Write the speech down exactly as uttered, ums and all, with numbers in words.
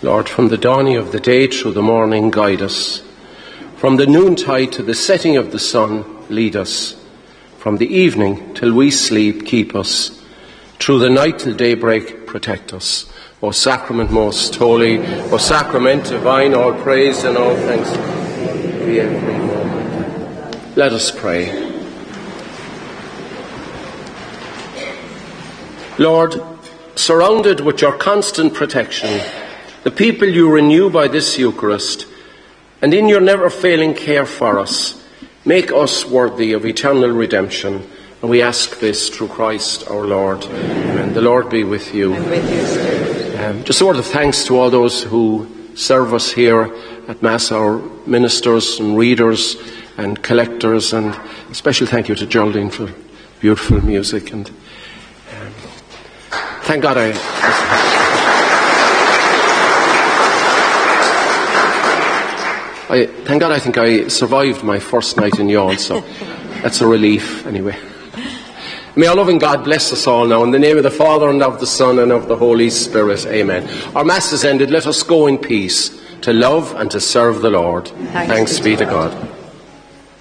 Lord, from the dawning of the day through the morning, guide us. From the noontide to the setting of the sun, lead us. From the evening till we sleep, keep us. Through the night till daybreak, protect us. O sacrament most holy, O sacrament divine, all praise and all thanks be every moment. Let us pray. Lord, surrounded with your constant protection, the people you renew by this Eucharist, and in your never-failing care for us, make us worthy of eternal redemption. And we ask this through Christ our Lord. Amen. The Lord be with you. And with you, Spirit. Um, just a word of thanks to all those who serve us here at Mass, our ministers and readers and collectors, and a special thank you to Geraldine for beautiful music. And um, thank God I... I, thank God I think I survived my first night in Youghal, so that's a relief anyway. May our loving God bless us all now, in the name of the Father and of the Son and of the Holy Spirit. Amen. Our Mass is ended. Let us go in peace to love and to serve the Lord. Thanks, Thanks be to God. God.